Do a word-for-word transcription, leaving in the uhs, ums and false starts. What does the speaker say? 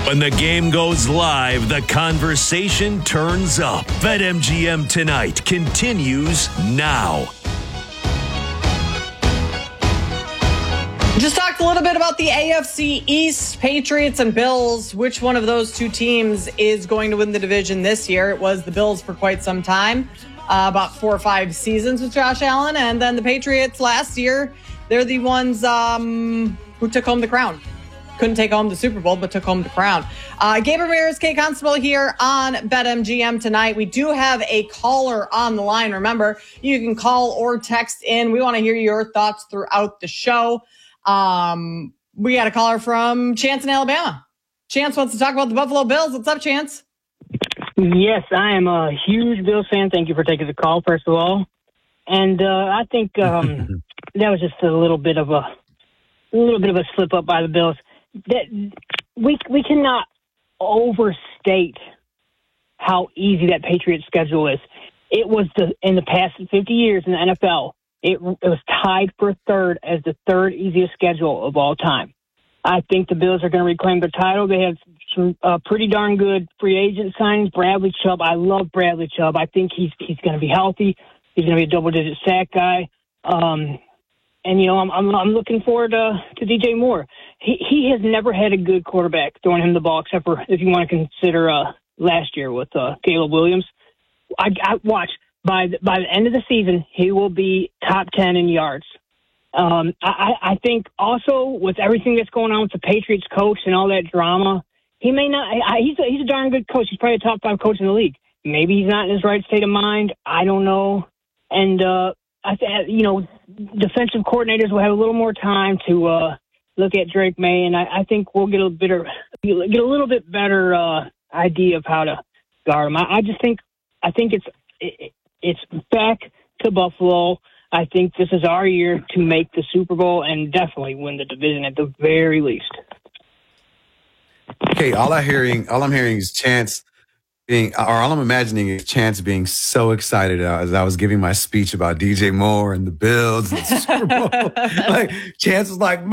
When the game goes live, the conversation turns up. BetMGM Tonight continues now. Just talked a little bit about the A F C East, Patriots and Bills. Which one of those two teams is going to win the division this year? It was the Bills for quite some time, uh, about four or five seasons with Josh Allen. And then the Patriots last year, they're the ones um, who took home the crown. Couldn't take home the Super Bowl, but took home the crown. Uh, Gabe Ramirez, Kate Constable here on BetMGM Tonight. We do have a caller on the line. Remember, you can call or text in. We want to hear your thoughts throughout the show. Um, we got a caller from Chance in Alabama. Chance wants to talk about the Buffalo Bills. What's up, Chance? Yes, I am a huge Bills fan. Thank you for taking the call, first of all. And uh, I think um, that was just a little bit of a, a little bit of a slip up by the Bills. That we we cannot overstate how easy that Patriots schedule is. It was the in the past fifty years in the N F L, it, it was tied for third as the third easiest schedule of all time. I think the Bills are going to reclaim their title. They had some uh, pretty darn good free agent signings. Bradley Chubb, I love Bradley Chubb. I think he's he's going to be healthy. He's going to be a double digit sack guy. Um, And, you know, I'm, I'm I'm looking forward to, to D J Moore. He he has never had a good quarterback throwing him the ball, except for if you want to consider uh, last year with uh, Caleb Williams. I, I watch by the, by the end of the season, he will be top ten in yards. Um, I, I think also with everything that's going on with the Patriots coach and all that drama, he may not. I, he's a, he's a darn good coach. He's probably a top five coach in the league. Maybe he's not in his right state of mind. I don't know. And uh, I th- you know, defensive coordinators will have a little more time to uh, look at Drake May, and I, I think we'll get a better, get a little bit better uh, idea of how to guard him. I, I just think, I think it's it, it's back to Buffalo. I think this is our year to make the Super Bowl and definitely win the division at the very least. Okay, all I'm hearing, all I'm hearing is Chance being, or all I'm imagining is Chance being so excited as I was giving my speech about D J Moore and the Bills and the Super Bowl. Like Chance was like,